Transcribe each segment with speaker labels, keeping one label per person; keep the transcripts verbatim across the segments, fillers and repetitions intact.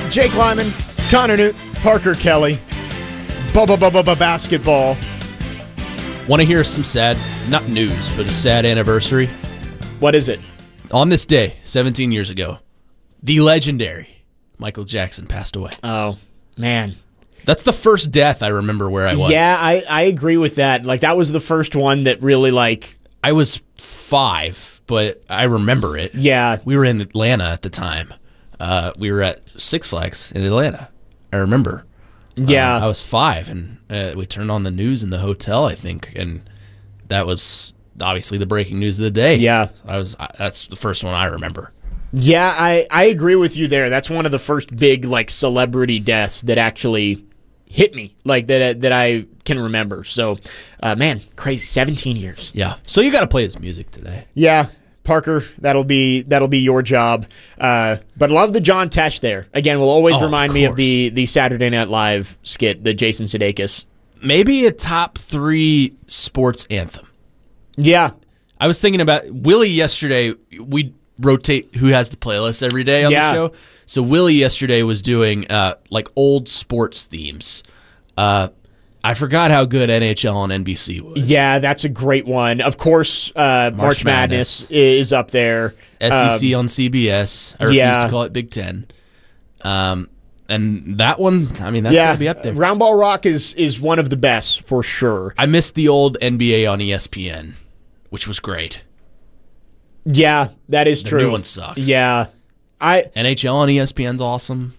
Speaker 1: Jake Lyman, Connor Newt, Parker Kelly, Bubba Bubba Bubba Basketball.
Speaker 2: Want to hear some sad, not news, but a sad anniversary?
Speaker 1: What is it?
Speaker 2: On this day, seventeen years ago, the legendary Michael Jackson passed away.
Speaker 1: Oh, man.
Speaker 2: That's the first death I remember where I was.
Speaker 1: Yeah, I, I agree with that. Like, that was the first one that really, like...
Speaker 2: I was five, but I remember it.
Speaker 1: Yeah.
Speaker 2: We were in Atlanta at the time. Uh, we were at Six Flags in Atlanta. I remember.
Speaker 1: Yeah.
Speaker 2: Uh, I was five, and uh, we turned on the news in the hotel, I think, and that was obviously the breaking news of the day.
Speaker 1: Yeah.
Speaker 2: I was. I, that's the first one I remember.
Speaker 1: Yeah, I, I agree with you there. That's one of the first big, like, celebrity deaths that actually hit me, like, that that I can remember. So, uh, man, crazy, seventeen years.
Speaker 2: Yeah. So you got to play his music today.
Speaker 1: Yeah, Parker, that'll be that'll be your job. Uh, but love the John Tesh there. Again, will always
Speaker 2: Oh,
Speaker 1: remind
Speaker 2: of
Speaker 1: me of
Speaker 2: course.
Speaker 1: the the Saturday Night Live skit, the Jason Sudeikis.
Speaker 2: Maybe a top three sports anthem.
Speaker 1: Yeah,
Speaker 2: I was thinking about Willie yesterday. We rotate who has the playlist every day on
Speaker 1: Yeah.
Speaker 2: the show. So Willie yesterday was doing uh, like old sports themes. Uh, I forgot how good N H L on N B C was.
Speaker 1: yeah, that's a great one. Of course, uh, March,
Speaker 2: March
Speaker 1: Madness.
Speaker 2: Madness.
Speaker 1: is up there.
Speaker 2: S E C
Speaker 1: Um,
Speaker 2: on C B S. I refuse
Speaker 1: yeah.
Speaker 2: to call it Big Ten. Um, and that one, I mean, that's
Speaker 1: yeah,
Speaker 2: gotta be up there.
Speaker 1: Round Ball Rock is is one of the best for sure.
Speaker 2: I missed the old N B A on E S P N, which was great.
Speaker 1: Yeah, that is
Speaker 2: The
Speaker 1: true.
Speaker 2: new one sucks.
Speaker 1: Yeah, I
Speaker 2: N H L on E S P N's awesome.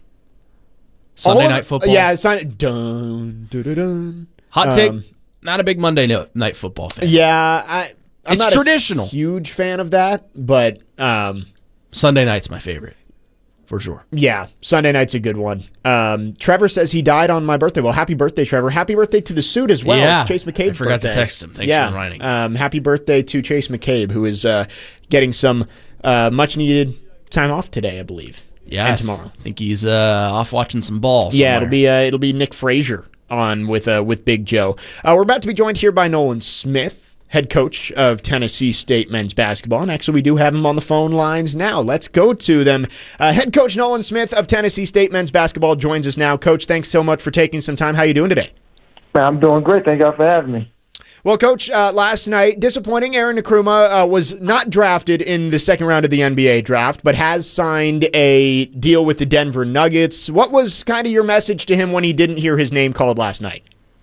Speaker 2: Sunday
Speaker 1: all of-
Speaker 2: Night Football.
Speaker 1: Yeah, it's not dun, dun, dun, dun.
Speaker 2: Hot take.
Speaker 1: Um,
Speaker 2: Not a big Monday no- Night Football fan.
Speaker 1: Yeah, I. I'm
Speaker 2: It's
Speaker 1: not
Speaker 2: traditional.
Speaker 1: A huge fan of that, but um,
Speaker 2: Sunday night's my favorite, for sure.
Speaker 1: yeah, Sunday night's a good one. Um, Trevor says he died on my birthday. Well, happy birthday, Trevor! Happy birthday to the suit as well.
Speaker 2: Yeah.
Speaker 1: It's Chase McCabe's
Speaker 2: I forgot to
Speaker 1: birthday.
Speaker 2: text him. Thanks
Speaker 1: yeah.
Speaker 2: for reminding.
Speaker 1: Um, happy birthday to Chase McCabe, who is uh, getting some uh, much needed time off today, I believe.
Speaker 2: Yeah,
Speaker 1: and tomorrow.
Speaker 2: I think he's uh, off watching some ball.
Speaker 1: Yeah,
Speaker 2: somewhere.
Speaker 1: it'll be uh, it'll be Nick Frazier on with uh, with Big Joe. Uh, we're about to be joined here by Nolan Smith, head coach of Tennessee State men's basketball, and actually we do have him on the phone lines now. Let's go to them. Uh, head coach Nolan Smith of Tennessee State men's basketball joins us now. Coach, thanks so much for taking some time. How you doing today?
Speaker 3: Man, I'm doing great. Thank y'all for having me.
Speaker 1: Well, Coach, uh, last night, disappointing. Aaron Nkrumah uh, was not drafted in the second round of the N B A draft, but has signed a deal with the Denver Nuggets. What was kind of your message to him when he didn't hear his name called last night?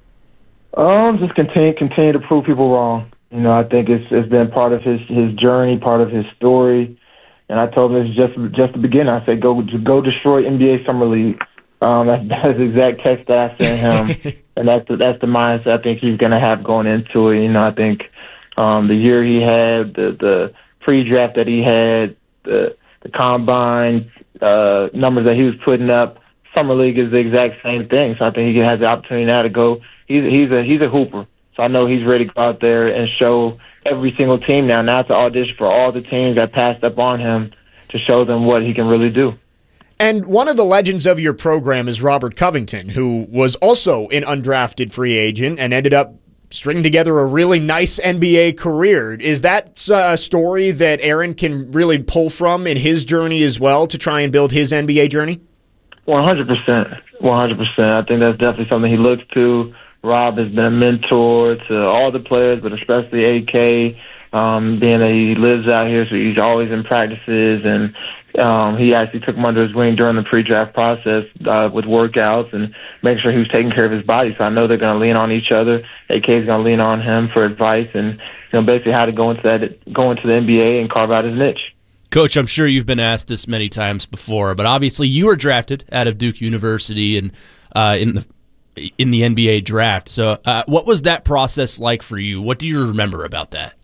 Speaker 3: Um, just continue continue to prove people wrong. You know, I think it's it's been part of his his journey, part of his story. And I told him it's just just the beginning. I said, go go destroy N B A Summer League. Um, that's, that's the exact text that I sent him, and that's the, that's the mindset I think he's going to have going into it. You know, I think um, the year he had, the the pre-draft that he had, the the combine uh, numbers that he was putting up, Summer League is the exact same thing. So I think he has the opportunity now to go. He's he's a he's a hooper. So I know he's ready to go out there and show every single team now. Now it's an audition for all the teams that passed up on him to show them what he can really do.
Speaker 1: And one of the legends of your program is Robert Covington, who was also an undrafted free agent and ended up stringing together a really nice N B A career. Is that a story that Aaron can really pull from in his journey as well to try and build his N B A journey?
Speaker 3: one hundred percent. one hundred percent. I think that's definitely something he looks to. Rob has been a mentor to all the players, but especially A K, um, being that he lives out here, so he's always in practices, and um, he actually took him under his wing during the pre-draft process uh, with workouts and making sure he was taking care of his body. So I know they're going to lean on each other. A K is going to lean on him for advice and, you know, basically how to go into that, go into the N B A and carve out his niche.
Speaker 2: Coach, I'm sure you've been asked this many times before, but obviously you were drafted out of Duke University and uh, in the in the N B A draft. So, uh, what was that process like for you? What do you remember about that?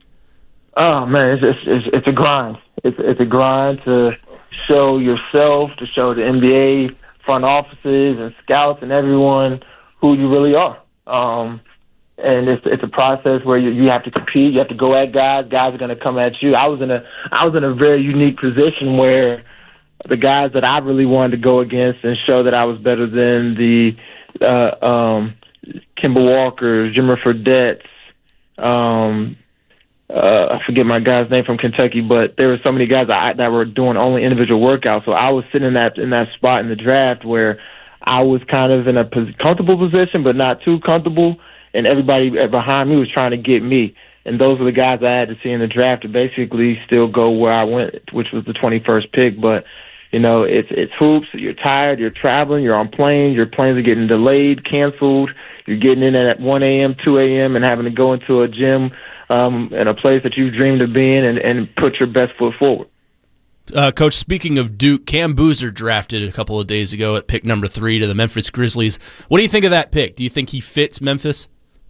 Speaker 3: Oh man, it's it's it's, it's a grind. It's it's a grind to show yourself, to show the N B A front offices and scouts and everyone who you really are. Um, and it's it's a process where you you have to compete. You have to go at guys. Guys are going to come at you. I was in a I was in a very unique position where the guys that I really wanted to go against and show that I was better than the uh, um, Kemba Walkers, Jimmer Fredette's, um, uh, I forget my guy's name from Kentucky, but there were so many guys that, that were doing only individual workouts. So I was sitting in that in that spot in the draft where I was kind of in a pos- comfortable position, but not too comfortable, and everybody behind me was trying to get me. And those are the guys I had to see in the draft to basically still go where I went, which was the twenty-first pick. But, you know, it's it's hoops. You're tired. You're traveling. You're on planes. Your planes are getting delayed, canceled. You're getting in at one a.m., two a.m., and having to go into a gym um, in a place that you dreamed of being and, and put your best foot forward.
Speaker 2: Uh, Coach, speaking of Duke, Cam Boozer drafted a couple of days ago at pick number three to the Memphis Grizzlies. What do you think of that pick? Do you think he fits Memphis?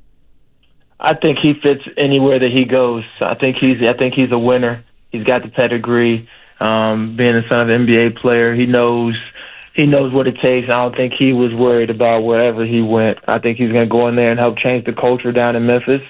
Speaker 3: I think he fits anywhere that he goes. I think he's I think he's a winner. He's got the pedigree. Um, being the son of an N B A player, he knows he knows what it takes. I don't think he was worried about wherever he went. I think he's going to go in there and help change the culture down in Memphis.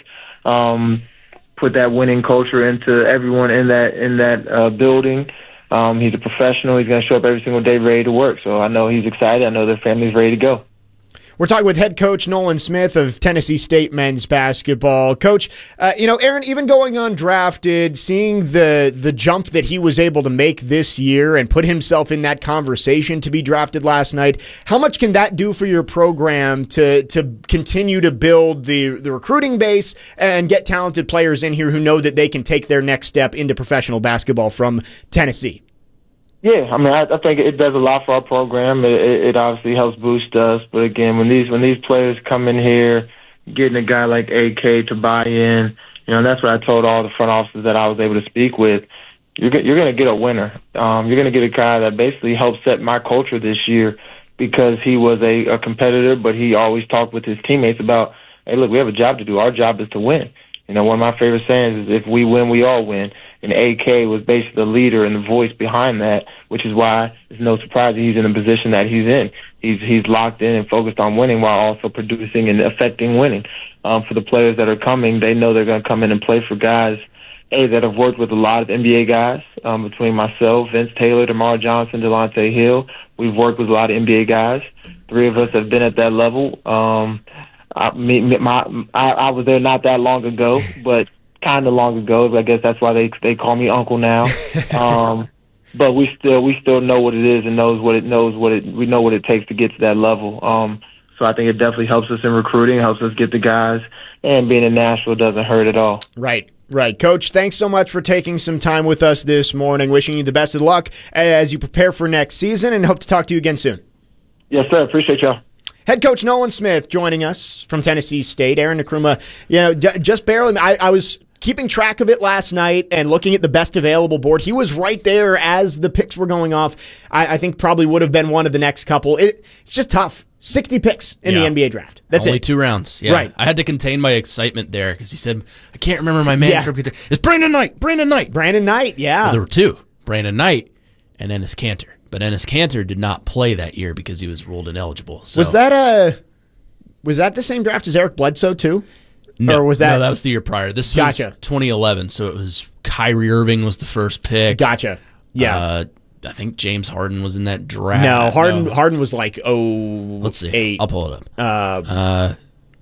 Speaker 3: Um, put that winning culture into everyone in that in that uh, building. Um, he's a professional. He's going to show up every single day ready to work. So I know he's excited. I know their family's ready to go.
Speaker 1: We're talking with head coach Nolan Smith of Tennessee State men's basketball. Coach, uh, you know, Aaron, even going undrafted, seeing the the jump that he was able to make this year and put himself in that conversation to be drafted last night, how much can that do for your program to to continue to build the, the recruiting base and get talented players in here who know that they can take their next step into professional basketball from Tennessee?
Speaker 3: Yeah, I mean, I, I think it does a lot for our program. It, it, it obviously helps boost us. But again, when these when these players come in here, getting a guy like A K to buy in, you know, that's what I told all the front offices that I was able to speak with. You're you're going to get a winner. Um, you're going to get a guy that basically helped set my culture this year because he was a, a competitor, but he always talked with his teammates about, hey, look, we have a job to do. Our job is to win. You know, one of my favorite sayings is, if we win, we all win. And A K was basically the leader and the voice behind that, which is why it's no surprise that he's in the position that he's in. He's he's locked in and focused on winning while also producing and affecting winning. Um, for the players that are coming, they know they're going to come in and play for guys, A, that have worked with a lot of N B A guys, um, between myself, Vince Taylor, DeMar Johnson, Delonte Hill. We've worked with a lot of N B A guys. Three of us have been at that level. Um, I, me, my, I, I was there not that long ago, but kind of long ago. I guess that's why they they call me Uncle now. Um, but we still we still know what it is and knows what it knows what it we know what it takes to get to that level. Um, so I think it definitely helps us in recruiting, helps us get the guys, and being in Nashville doesn't hurt at all.
Speaker 1: Right. Right. Coach, thanks so much for taking some time with us this morning. Wishing you the best of luck as you prepare for next season, and hope to talk to you again soon.
Speaker 3: Yes, sir. Appreciate y'all.
Speaker 1: Head coach Nolan Smith joining us from Tennessee State. Aaron Nkrumah, you know, d- just barely. I, I was keeping track of it last night and looking at the best available board. He was right there as the picks were going off. I, I think probably would have been one of the next couple. It, it's just tough. sixty picks in
Speaker 2: yeah.
Speaker 1: the N B A draft. That's
Speaker 2: Only
Speaker 1: it.
Speaker 2: two rounds. Yeah.
Speaker 1: Right.
Speaker 2: I had to contain my excitement there because he said, I can't remember my man.
Speaker 1: Yeah.
Speaker 2: From Peter. It's Brandon Knight. Brandon Knight.
Speaker 1: Brandon Knight, yeah.
Speaker 2: Well, there were two. Brandon Knight and Enes Kanter. But Enes Kanter did not play that year because he was ruled ineligible. So.
Speaker 1: Was that a... Was that the same draft as Eric Bledsoe, too?
Speaker 2: No,
Speaker 1: or was that...
Speaker 2: no, that was the year prior. This was
Speaker 1: Gotcha.
Speaker 2: twenty eleven, so it was Kyrie Irving was the first pick.
Speaker 1: Gotcha. Yeah.
Speaker 2: Uh, I think James Harden was in that draft.
Speaker 1: no, Harden
Speaker 2: No.
Speaker 1: Harden was like oh
Speaker 2: Let's see.
Speaker 1: eight.
Speaker 2: I'll pull it up.
Speaker 1: Uh,
Speaker 2: Uh,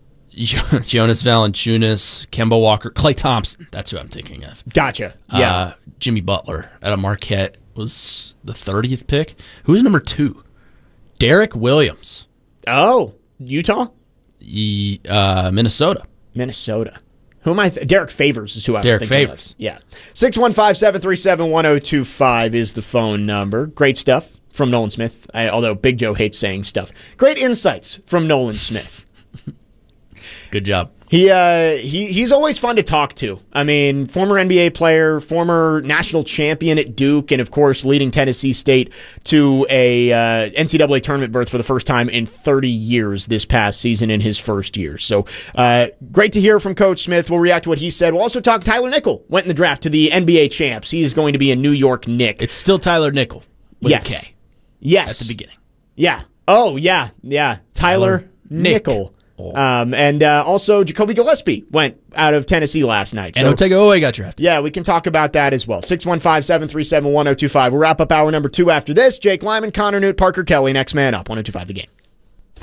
Speaker 2: Jonas Valanciunas, Kemba Walker, Klay Thompson. That's who I'm thinking of.
Speaker 1: gotcha. Yeah.
Speaker 2: Uh, Jimmy Butler out of Marquette was the thirtieth pick. Who's number two? Derek Williams.
Speaker 1: oh, Utah?
Speaker 2: E, uh, Minnesota.
Speaker 1: Minnesota. Who am I? Th- Derek Favors is who I was
Speaker 2: Derek
Speaker 1: thinking
Speaker 2: Favors.
Speaker 1: of. Yeah. six one five, seven three seven, one zero two five is the phone number. Great stuff from Nolan Smith, I, although Big Joe hates saying stuff. Great insights from Nolan Smith.
Speaker 2: Good job.
Speaker 1: He uh, he he's always fun to talk to. I mean, former N B A player, former national champion at Duke, and of course leading Tennessee State to a uh, N C double A tournament berth for the first time in thirty years this past season in his first year. So uh, great to hear from Coach Smith. We'll react to what he said. We'll also talk Tyler Nickel. Went in the draft to the N B A champs. He is going to be a New York Knick.
Speaker 2: It's still Tyler Nickel with
Speaker 1: yes.
Speaker 2: a K
Speaker 1: Yes.
Speaker 2: at the beginning.
Speaker 1: Yeah. Oh, yeah. Yeah. Tyler,
Speaker 2: Tyler
Speaker 1: Nickel. Um, and uh, also, Jacoby Gillespie went out of Tennessee last night.
Speaker 2: And Otega Owe got drafted.
Speaker 1: Yeah, we can talk about that as well. six one five, seven three seven, one zero two five. We'll wrap up hour number two after this. Jake Lyman, Connor Newt, Parker Kelly, next man up. one zero two five the game.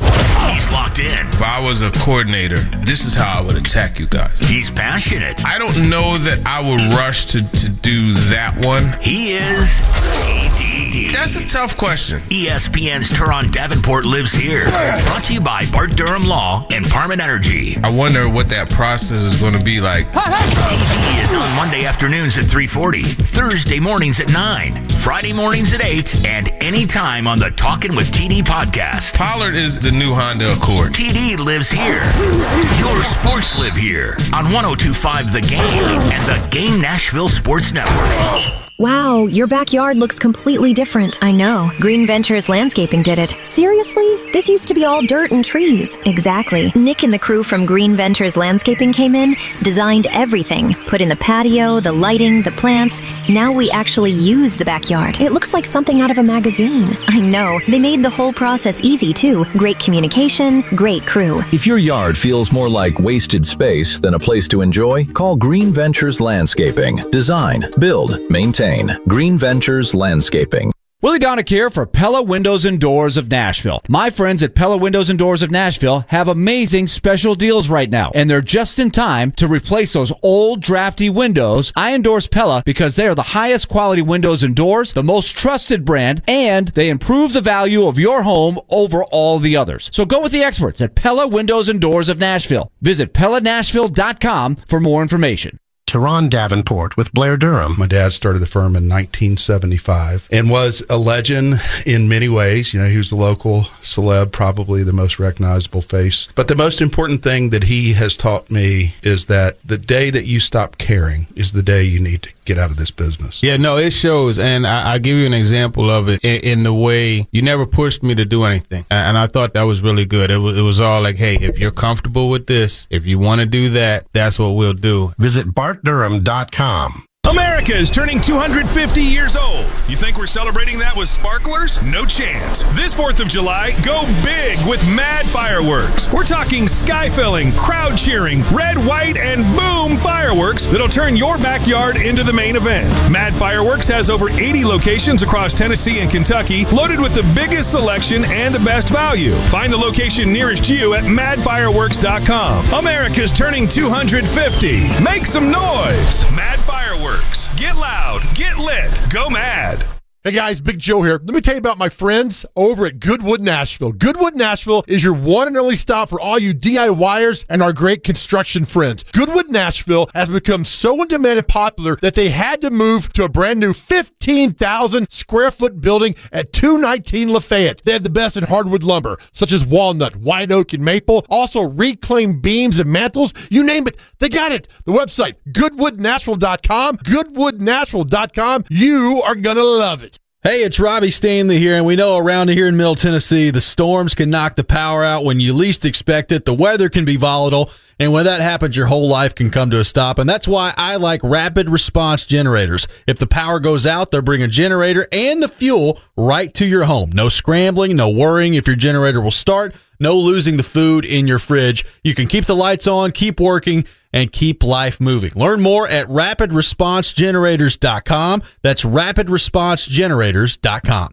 Speaker 4: He's locked in.
Speaker 5: If I was a coordinator, this is how I would attack you guys.
Speaker 4: He's passionate.
Speaker 5: I don't know that I would rush to, to do that one.
Speaker 4: He is T D D.
Speaker 5: That's a tough question.
Speaker 4: E S P N's Teron Davenport lives here. Brought to you by Bart Durham Law and Parman Energy.
Speaker 5: I wonder what that process is going to be like.
Speaker 4: T D is on Monday afternoons at three forty, Thursday mornings at nine, Friday mornings at eight, and anytime on the Talkin' with T D podcast.
Speaker 5: Pollard is the new Honda Accord.
Speaker 4: T D lives here. Your sports live here on one oh two point five The Game and the Game Nashville Sports Network.
Speaker 6: Wow, your backyard looks completely different. I know. Green Ventures Landscaping did it. Seriously? This used to be all dirt and trees. Exactly. Nick and the crew from Green Ventures Landscaping came in, designed everything, put in the patio, the lighting, the plants. Now we actually use the backyard. It looks like something out of a magazine. I know. They made the whole process easy, too. Great communication, great crew.
Speaker 7: If your yard feels more like wasted space than a place to enjoy, call Green Ventures Landscaping. Design, build, maintain. Green Ventures Landscaping.
Speaker 8: Willie Donick here for Pella Windows and Doors of Nashville. My friends at Pella Windows and Doors of Nashville have amazing special deals right now, and they're just in time to replace those old drafty windows. I endorse Pella because they are the highest quality windows and doors, the most trusted brand, and they improve the value of your home over all the others. So go with the experts at Pella Windows and Doors of Nashville. Visit Pella Nashville dot com for more information.
Speaker 9: Teron Davenport with Blair Durham.
Speaker 10: My dad started the firm in nineteen seventy-five and was a legend in many ways. You know, he was the local celeb, probably the most recognizable face. But the most important thing that he has taught me is that the day that you stop caring is the day you need to get out of this business.
Speaker 5: Yeah, no, it shows. And I, I'll give you an example of it in, in the way you never pushed me to do anything. And I thought that was really good. It was, it was all like, hey, if you're comfortable with this, if you want to do that, that's what we'll do.
Speaker 9: Visit Bart Durham dot com.
Speaker 11: America is turning two hundred fifty years old. You think we're celebrating that with sparklers? No chance. This fourth of July, go big with Mad Fireworks. We're talking sky-filling, crowd cheering, red, white, and boom fireworks that'll turn your backyard into the main event. Mad Fireworks has over eighty locations across Tennessee and Kentucky, loaded with the biggest selection and the best value. Find the location nearest you at mad fireworks dot com. America's turning two hundred fifty. Make some noise. Mad Fireworks. Get loud, get lit, go mad.
Speaker 12: Hey guys, Big Joe here. Let me tell you about my friends over at Goodwood Nashville. Goodwood Nashville is your one and only stop for all you DIYers and our great construction friends. Goodwood Nashville has become so in demand and popular that they had to move to a brand new fifteen thousand square foot building at two nineteen Lafayette. They have the best in hardwood lumber, such as walnut, white oak, and maple. Also reclaimed beams and mantles. You name it, they got it. The website, goodwood natural dot com. goodwood natural dot com. You are going to love it.
Speaker 13: Hey, it's Robbie Stanley here, and we know around here in Middle Tennessee, the storms can knock the power out when you least expect it. The weather can be volatile, and when that happens, your whole life can come to a stop, and that's why I like rapid response generators. If the power goes out, they'll bring a generator and the fuel right to your home. No scrambling, no worrying if your generator will start, no losing the food in your fridge. You can keep the lights on, keep working, and keep life moving. Learn more at rapid response generators dot com. That's rapid response generators dot com.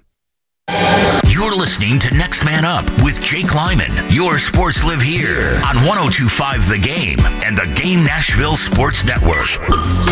Speaker 4: You're listening to Next Man Up with Jake Lyman. Your sports live here on one oh two point five The Game and the Game Nashville Sports Network.